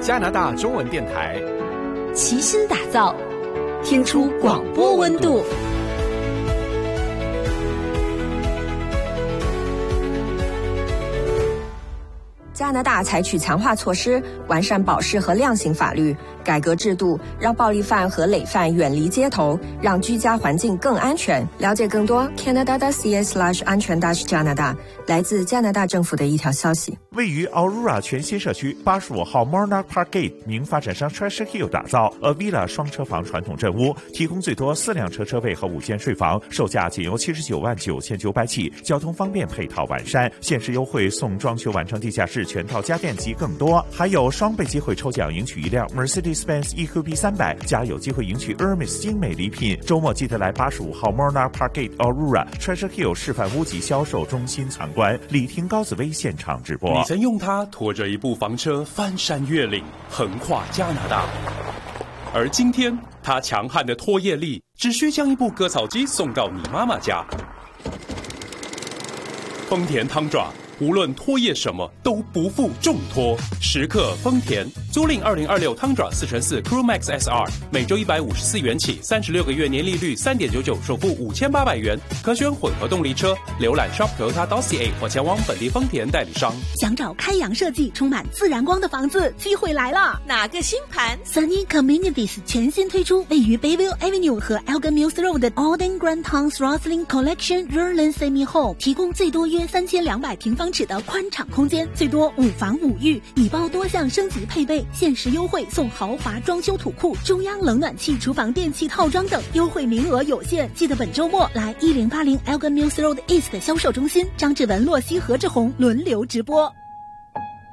加拿大中文电台， 齐心打造，听出广播温度。 加拿大采取强化措施，完善保释和量刑法律，改革制度，让暴力犯和累犯远离街头，让居家环境更安全。了解更多 Canada.ca/ 安全加拿大，来自加拿大政府的一条消息。 位于 Aurora 全新社区85号 Monarch Park Gate 名发展商 Treasure Hill 打造 Avila 双车房传统镇屋，提供最多4辆车位和5间睡房，售价仅由799900起，交通方便，配套完善，限时优惠送装修完成地下室全套家电及更多，还有双倍机会抽奖赢取一辆 Mercedes-Benz EQB 300，加有机会赢取 Hermes 精美礼品。周末记得来85号 Monarch Park Gate Aurora Treasure Hill 示范屋及销售中心参观，李婷高紫薇现场直播。 你曾用它拖着一部房车翻山越岭，横跨加拿大，而今天它强悍的拖曳力只需将一部割草机送到你妈妈家。丰田汤爪无论拖曳什么都不负重托，时刻丰田。租赁2026汤爪4x4 Crewmax SR， 每周154元起，36个月年利率3.99%，首付5800元，可选混合动力车。浏览 shop.toyota.ca 或前往本地丰田代理商。 想找开阳设计、充满自然光的房子，机会来了！ 哪个新盘 ？Sunny Communities 全新推出位于 Bayville Avenue 和 Elgin Mills Road 的 Alden Grand Towns Rosslyn Collection Rural Semi Home， 提供最多约3200平方尺的宽敞空间，最多5房5浴，已包多项升级配备，限时优惠送豪华装修土库、中央冷暖气、厨房电器套装等，优惠名额有限，记得本周末来1080 Elgin Mills Road East 销售中心，张志文、洛西、何志宏轮流直播。